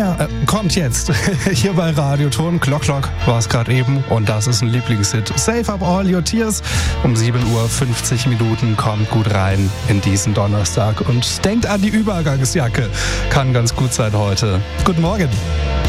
kommt jetzt hier bei Radioton. Clock Clock war es gerade eben und das ist ein Lieblingshit. Save Up All Your Tears. Um 7:50 Uhr kommt gut rein in diesen Donnerstag und denkt an die Übergangsjacke. Kann ganz gut sein heute. Guten Morgen.